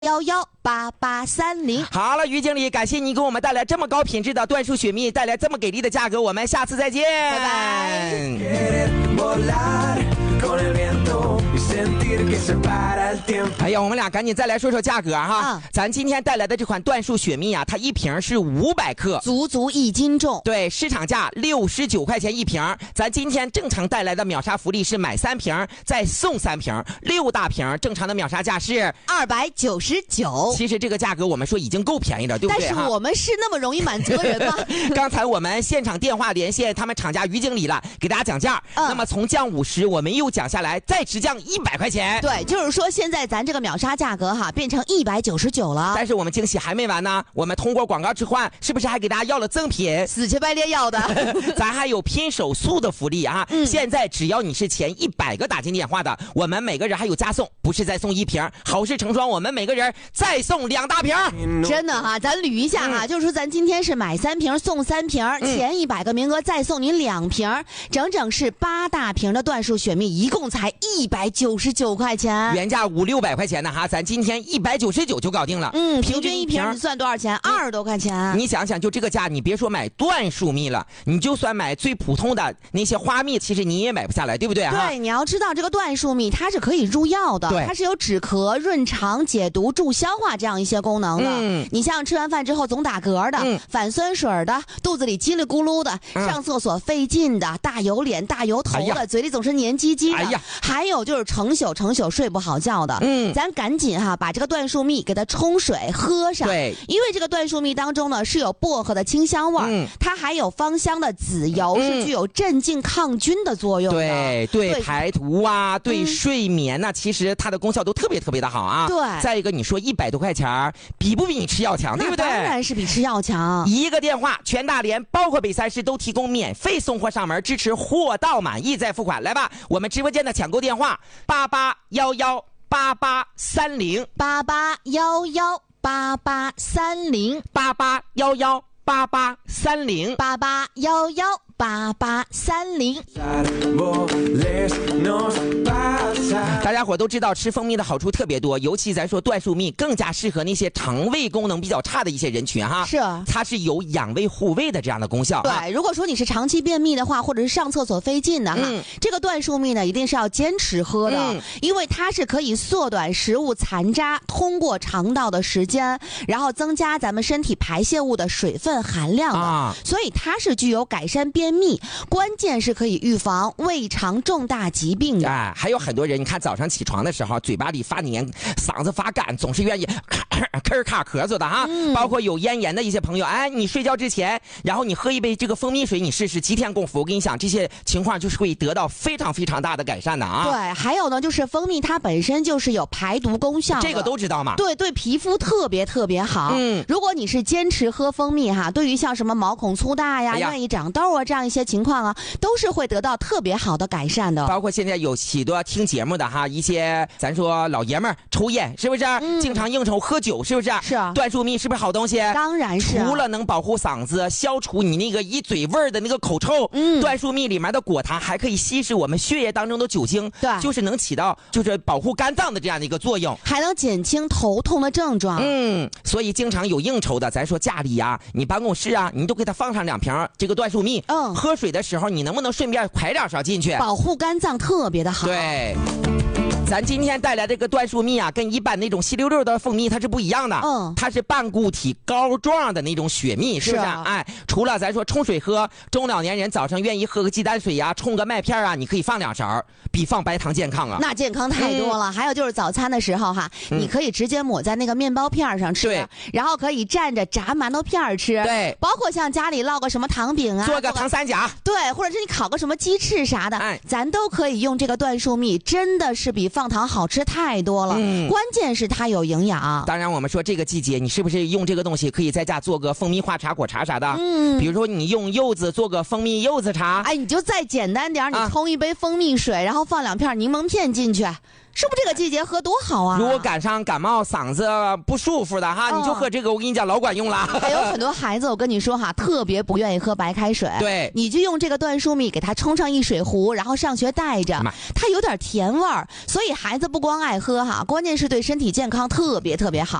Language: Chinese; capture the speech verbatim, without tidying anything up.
幺幺八八三零。 好了，于经理，感谢你给我们带来这么高品质的椴树雪蜜，带来这么给力的价格，我们下次再见， 拜拜。 哎呀，我们俩赶紧再来说说价格哈、 嗯。 咱今天带来的这款椴树雪蜜啊，它一瓶是五百克， 足足一斤重。 对，市场价六十九块钱一瓶。咱今天正常带来的秒杀福利是买三瓶再送三瓶，六大瓶，正常的秒杀价是二百九十九。 其实这个价格我们说已经够便宜了，对不对？ 但是我们是那么容易满足的人吗？ 刚才我们现场电话连线他们厂家于经理了，给大家讲价。嗯、那么从降五十，我们又降下来，再直降一百块钱。 对，就是说现在咱这个秒杀价格哈变成一百九十九了。 但是我们惊喜还没完呢，我们通过广告置换，是不是还给大家要了赠品？ 死乞白赖要的。 咱还有拼手速的福利啊！嗯、现在只要你是前一百个打进电话的，我们每个人还有加送，不是再送一瓶，好事成双，我们每个人再送两大瓶。 真的哈，咱捋一下哈、嗯，就是说咱今天是买三瓶送三瓶，嗯、前一百个名额再送您两瓶，整整是八大瓶的椴树雪蜜，一共才一百九十九块钱， 原价五六百块钱的哈，咱今天一百九十九就搞定了。 嗯，平均一瓶你算多少钱？二、嗯、十多块钱。 你想想，就这个价，你别说买椴树蜜了，你就算买最普通的那些花蜜，其实你也买不下来，对不对啊？ 对，你要知道这个椴树蜜它是可以入药的，它是有止咳、润肠、解毒、助消化这样一些功能的。嗯，你像吃完饭之后总打嗝的、嗯、反酸水的、肚子里叽里咕噜的、嗯、上厕所费劲的、大油脸、大油头的、哎、嘴里总是黏唧唧的、哎呀，还有就是成宿成宿睡不好觉的。嗯，咱赶紧哈把这个椴树蜜给它冲水喝上。对，因为这个椴树蜜当中呢是有薄荷的清香味、嗯、它还有芳香的籽油、嗯、是具有镇静抗菌的作用的。 对 对, 对，排毒啊，对睡眠呐、啊嗯，其实它的功效都特别特别的好啊。对，再一个你说一百多块钱比不比你吃药强，对不对？ 当然是比吃药强。 一个电话，全大连包括北三市都提供免费送货上门，支持货到满意再付款。来吧，我们直播间的抢购电话八八幺幺八八三零八八幺幺八八三零八八幺幺八八三零八八幺幺八八三零。 大家伙都知道吃蜂蜜的好处特别多，尤其咱说椴树蜜更加适合那些肠胃功能比较差的一些人群哈。是，它是有养胃护胃的这样的功效。 对，如果说你是长期便秘的话，或者是上厕所费劲的哈、嗯，这个椴树蜜呢一定是要坚持喝的、嗯，因为它是可以缩短食物残渣通过肠道的时间，然后增加咱们身体排泄物的水分含量的，啊、所以它是具有改善便秘，关键是可以预防胃肠重大疾病的。 哎，还有很多人，你看早上起床的时候，嘴巴里发黏，嗓子发干，总是愿意咳卡咳嗽的哈、嗯。包括有咽炎的一些朋友，哎，你睡觉之前，然后你喝一杯这个蜂蜜水，你试试，几天功夫，我跟你讲，这些情况就是会得到非常非常大的改善的啊。 对，还有呢，就是蜂蜜它本身就是有排毒功效的， 这个都知道嘛。 对对，皮肤特别特别好。嗯，如果你是坚持喝蜂蜜哈，对于像什么毛孔粗大呀、哎、愿意长痘啊这样一些情况啊，都是会得到特别好的改善的。 包括现在有许多听节目的哈，一些咱说老爷们儿抽烟是不是、嗯？经常应酬喝酒是不是？是啊。椴树蜜是不是好东西？ 当然是、啊。 除了能保护嗓子、消除你那个一嘴味儿的那个口臭，嗯，椴树蜜里面的果糖还可以稀释我们血液当中的酒精，对，就是能起到就是保护肝脏的这样的一个作用， 还能减轻头痛的症状。 嗯，所以经常有应酬的，咱说家里啊，你办公室啊，你都给他放上两瓶这个椴树蜜。嗯，喝水的时候你能不能顺便㧟两勺进去， 保护肝脏特别的好。 对。咱今天带来这个椴树蜜啊，跟一般那种稀溜溜的蜂蜜它是不一样的。嗯，它是半固体膏状的那种雪蜜，是不是？是啊、哎，除了咱说冲水喝，中老年人早上愿意喝个鸡蛋水呀、啊，冲个麦片啊，你可以放两勺，比放白糖健康啊。 那健康太多了。嗯、还有就是早餐的时候哈，嗯、你可以直接抹在那个面包片上吃，对，然后可以蘸着炸馒头片吃，对，包括像家里烙个什么糖饼啊， 做个糖三甲， 对，或者是你烤个什么鸡翅啥的，哎，咱都可以用这个椴树蜜，真的是比放糖好吃太多了。嗯，关键是它有营养。 当然，我们说这个季节，你是不是用这个东西可以在家做个蜂蜜花茶、果茶啥的？嗯，比如说你用柚子做个蜂蜜柚子茶， 哎，你就再简单点，你冲一杯蜂蜜水，啊、然后放两片柠檬片进去。 是不是这个季节喝多好啊？ 如果赶上感冒嗓子不舒服的哈，哦、你就喝这个，我跟你讲老管用了。 还有很多孩子，我跟你说哈，特别不愿意喝白开水。 对， 你就用这个椴树蜜给他冲上一水壶，然后上学带着，它有点甜味儿，所以孩子不光爱喝哈，关键是对身体健康特别特别好。